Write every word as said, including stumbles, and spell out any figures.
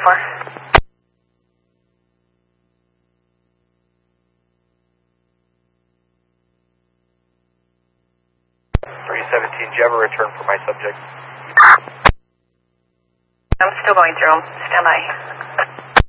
four. three seventeen, do you have a return for my subject? I'm still going through them. Stand by.